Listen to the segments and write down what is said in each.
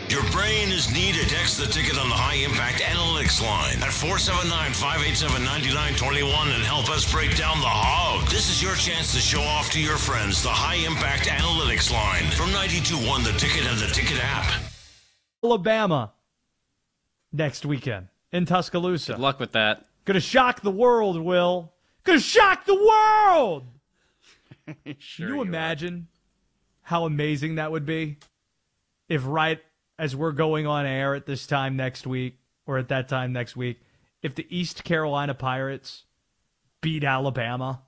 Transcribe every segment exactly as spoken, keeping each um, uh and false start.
Your brain is needed. Text the ticket on the High Impact Analytics line at four seven nine, five eight seven, nine nine two one and help us break down the hog. This is your chance to show off to your friends the High Impact Analytics line from ninety-two point one The Ticket and the Ticket app. Alabama next weekend in Tuscaloosa. Good luck with that. Gonna shock the world, Will. Gonna shock the world! Sure Can you you imagine how amazing that would be if right as we're going on air at this time next week, or at that time next week, if the East Carolina Pirates beat Alabama?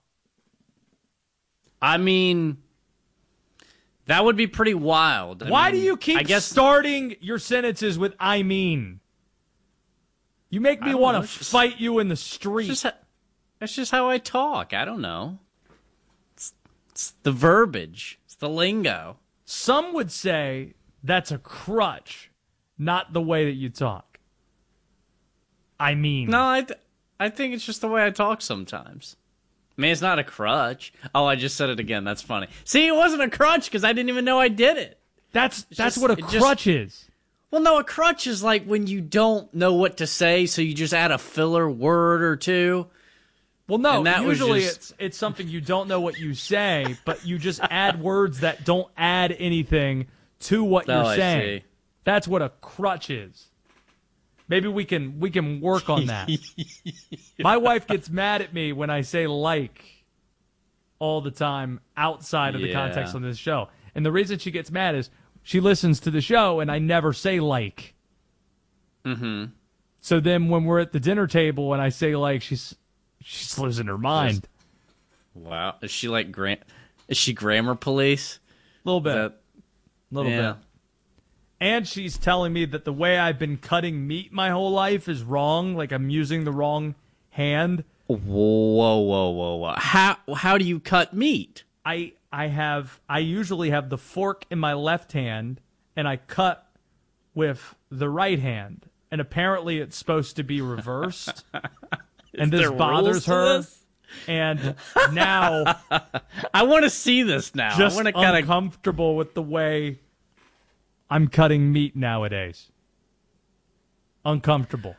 I mean, that would be pretty wild. I Why mean, do you keep I guess, starting your sentences with "I mean"? You make me want to fight you in the street. That's just, that's just how I talk. I don't know. It's, it's the verbiage. It's the lingo. Some would say that's a crutch, not the way that you talk. I mean. No, I, th- I think it's just the way I talk sometimes. I mean, it's not a crutch. Oh, I just said it again. That's funny. See, it wasn't a crutch because I didn't even know I did it. That's It's that's just- what a it crutch just- is. Well, no, a crutch is like when you don't know what to say, so you just add a filler word or two. Well, no, And that was usually just- it's it's something you don't know what you say, but you just add words that don't add anything to what Oh, you're I saying. see. That's what a crutch is. Maybe we can we can work on that. My wife gets mad at me when I say like all the time outside of the Yeah. context of this show. And the reason she gets mad is she listens to the show and I never say like. Mm-hmm. So then when we're at the dinner table and I say like, she's she's losing her mind. Wow. Is she like, gra- is she grammar police? A little bit. That- little yeah. bit. And she's telling me that the way I've been cutting meat my whole life is wrong. Like I'm using the wrong hand. Whoa, whoa, whoa, whoa. How, how do you cut meat? I I have I usually have the fork in my left hand and I cut with the right hand. And apparently it's supposed to be reversed. And this there bothers rules to her. this? And now I want to see this now. just I want to kind of. uncomfortable with the way I'm cutting meat nowadays. Uncomfortable.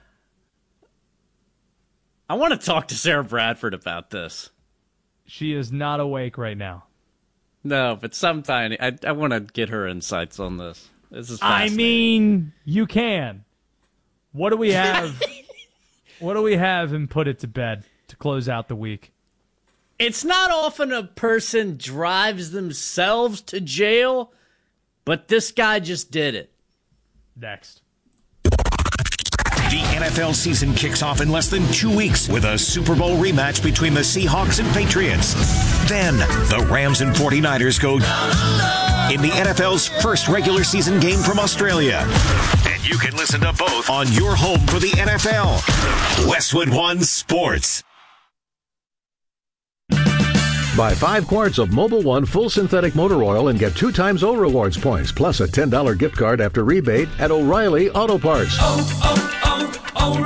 I want to talk to Sarah Bradford about this. She is not awake right now. No, but sometime I I want to get her insights on this. This is I fascinating. mean, you can. What do we have? What do we have and put it to bed to close out the week? It's not often a person drives themselves to jail, but this guy just did it. Next. The N F L season kicks off in less than two weeks with a Super Bowl rematch between the Seahawks and Patriots. Then, the Rams and forty-niners go in the N F L's first regular season game from Australia. And you can listen to both on your home for the N F L. Westwood One Sports. Buy five quarts of Mobil One full synthetic motor oil and get two times O Rewards points, plus a ten dollars gift card after rebate at O'Reilly Auto Parts. Oh,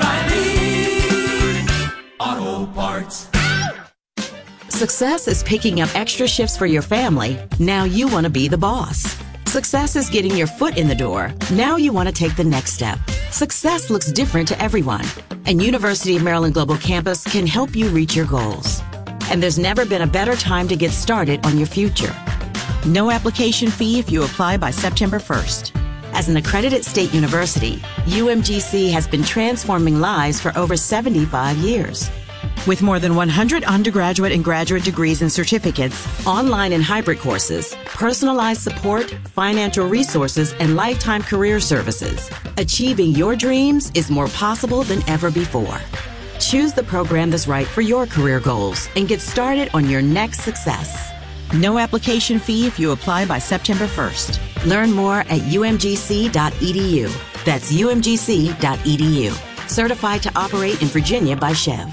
oh, oh, O'Reilly Auto Parts. Success is picking up extra shifts for your family. Now you want to be the boss. Success is getting your foot in the door. Now you want to take the next step. Success looks different to everyone, and University of Maryland Global Campus can help you reach your goals. And there's never been a better time to get started on your future. No application fee if you apply by September first. As an accredited state university, U M G C has been transforming lives for over seventy-five years. With more than one hundred undergraduate and graduate degrees and certificates, online and hybrid courses, personalized support, financial resources, and lifetime career services, achieving your dreams is more possible than ever before. Choose the program that's right for your career goals and get started on your next success. No application fee if you apply by September first. Learn more at U M G C dot E D U. That's U M G C dot E D U. Certified to operate in Virginia by Chev.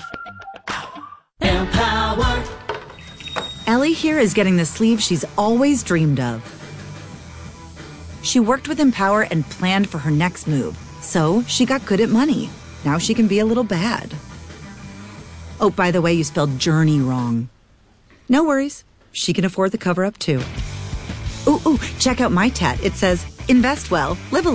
Empower. Ellie here is getting the sleeve she's always dreamed of. She worked with Empower and planned for her next move, so she got good at money. Now she can be a little bad. Oh, by the way, you spelled journey wrong. No worries. She can afford the cover-up, too. Ooh, ooh, check out my tat. It says, invest well, live a